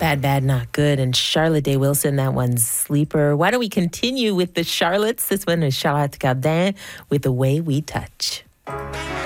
Bad, Bad, Not Good, and Charlotte Day Wilson, that one's Sleeper. Why don't we continue with the Charlottes? This one is Charlotte Cardin with The Way We Touch.